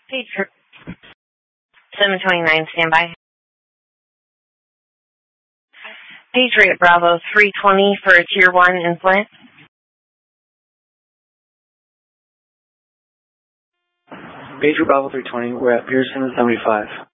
Patriot 729, standby. Patriot Bravo 320 for a Tier 1 implant. Patriot Bravo 320, we're at Pearson 75.